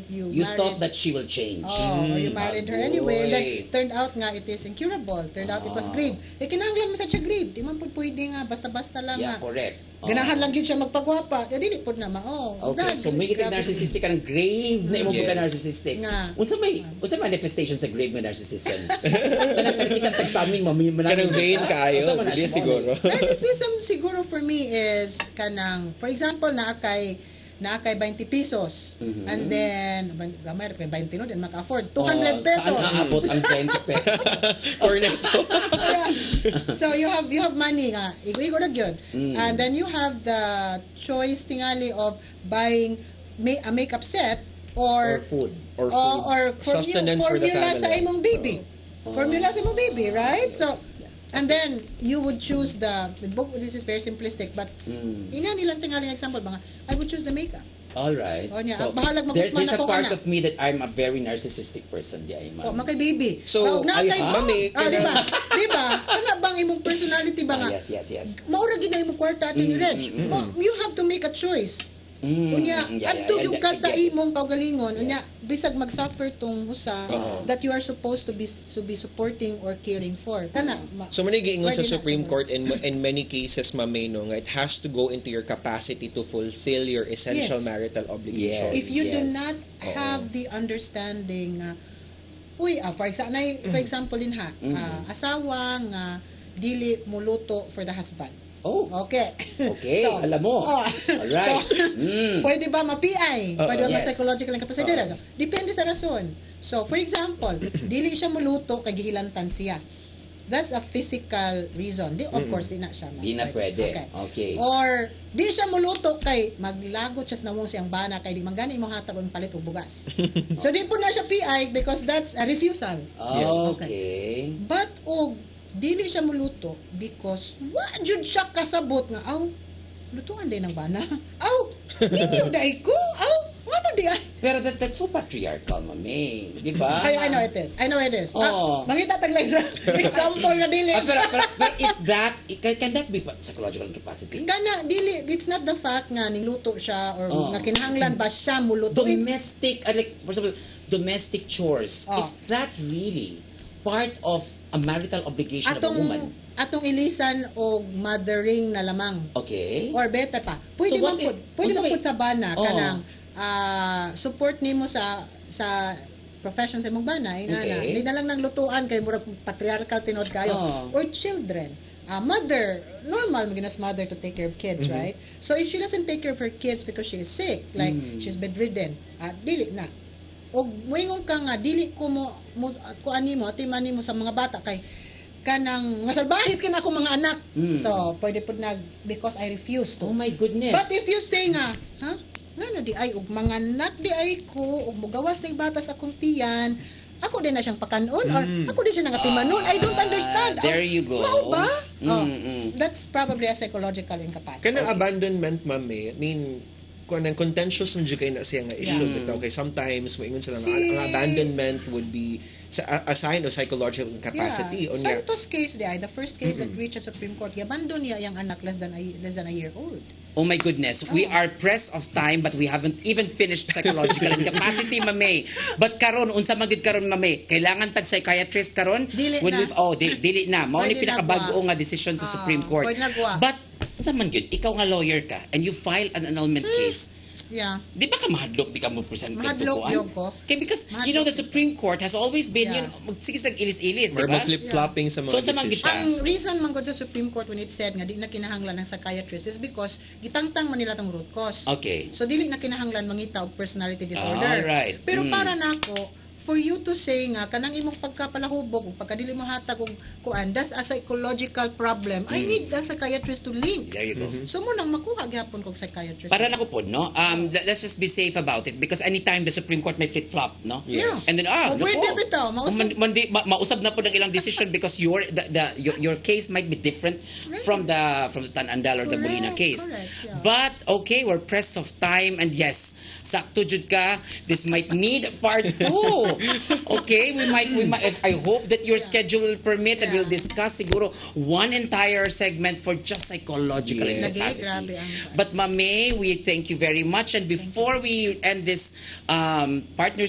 you thought that she will change. Or you married her anyway. And then turned out nga it is incurable. Turned out it was grave. Kinahanglan mo sa siya grave. Di man po pwede nga basta-basta lang nga. Correct. Ganahan lang yun siya magpagwapa. Dili po na okay, so may narcissistic ka ng grave na imo ka narcissistic. Unsa may manifestation sa grave nga narcissism? Kanang tagsamin mo kanang vain kaayo, di siguro. Narcissism siguro for me is kanang, for example, naakay 20 pesos. And then, gamay, 20 no, then maka-afford. 200 pesos. Saan aabot ang 20 pesos? Cornetto. So, you have money nga. Igo na yun. And then, you have the choice tingali of buying a makeup set or food. Or sustenance for the formula family. sa imong baby. Formula sa imong baby, right? So, and then, you would choose this is very simplistic, but nilang tingaling example, I would choose the makeup. All right. So, there's a part of me that I'm a very narcissistic person. Makay baby. So, mami, diba? Kana bang imong personality ba nga? Yes. Maura gid na imong kwarta ato ni Reg. You have to make a choice. Unya, adto yung ka sa imong kaugalingon, unya bisag mag-suffer tong usa that you are supposed to be supporting or caring for. Kana. So man giingon sa Supreme Court in many cases, Ma'am no, it has to go into your capacity to fulfill your essential marital obligations. If you do not have the understanding for example din asawa nga dili muluto for the husband. Okay. So, alam mo. Alright. So, pwede ba ma-PI? Pwede ba ma-psychological incapacity? So, depende sa rason. So, for example, dili siya muluto kay gihilantan siya. That's a physical reason. Of course, di na siya. Di na pwede. Okay. Or, di siya muluto kay maglagot siya na mong siyang bana kay di magani mo hatag og palit og bugas. So, di po na siya PI because that's a refusal. Okay. But, dili siya muluto because jud siya kasabot nga lutuan din ng bana. Ninyo dai ko. Ano di ay? Pero that's so patriarchal, Mami. Di ba? I know it is. Mangita taglay example na dili. Pero can that be psychological incapacity? Kana dili, it's not the fact nga niluto siya or nga kinahanglan ba siya muluto. Domestic, for example, domestic chores. Is that really part of a marital obligation of a woman? Atong ilisan o mothering na lamang. Okay. Or beta pa. Pwede mo pud sa bana kanang support nimo sa profession sa imong bana. Hindi na lang naglutuan kay murag patriarchal tinod kayo. Or children. Mother, normal maginas mother to take care of kids, right? So if she doesn't take care of her kids because she is sick, like she's bedridden, dili na. O moingon ka nga dili ko mo kuani mo atiman mo sa mga bata kay kanang masalbahis ka na ako mga anak. So pwede pud because I refuse to. Oh my goodness. But if you say nga ngano di ay og mga anak di ay ko og mugawas ning bata sa akong tiyan, ako din na siyang pakanon or ako din siya nangatimanon. I don't understand. There you go. Mao ba? That's probably a psychological incapacity. Kanang abandonment, Mami, I mean kanang contentious man jud kay na siya nga issue bitaw kay sometimes moingon sila ang abandonment would be a sign of psychological incapacity. Santos case the first case that reached the Supreme Court, abandon niya yung anak less than a year old. Oh my goodness, we are pressed of time but we haven't even finished psychological incapacity, Mame. But karon unsa man gid karon, Mame? Kailangan tag psychiatrist karon dili na. Mao ni pinakabag-o nga decision sa Supreme Court. But unsa man gid, ikaw nga lawyer ka and you file an annulment case. Yeah. Di ba ka mahadlok di ka mo present mahadlok yun ko. Okay, because you know the Supreme Court has always been sige sa ilis-ilis, di ba? Flip-flopping sa mga decisions. Ang reason man gud sa Supreme Court when it said nga di na kinahanglan ng psychiatrist is because gitangtang man nila tong root cause. Okay. So dili na kinahanglan mangita og personality disorder. Alright. Pero para nako for you to say nga kanang imong pagkapalahubog ug pagkadili mo hatag og kuan, that's a psychological problem. I need a psychiatrist to link. There you go. So mo nang makuha gyapon kog psychiatrist. Para nako po, no? Let's just be safe about it because anytime the Supreme Court may flip-flop, no? Yes. And then pwede bitaw mausab na po ng ilang decision because your case might be different from the Tan Andal or the Molina case. Correct, But Okay, we're pressed of time, and yes, sakto jud ka. This might need part 2. Okay, we might. I hope that your schedule will permit, and we'll discuss siguro one entire segment for just psychological incapacity. But Ma'am May, we thank you very much. And before we end this partner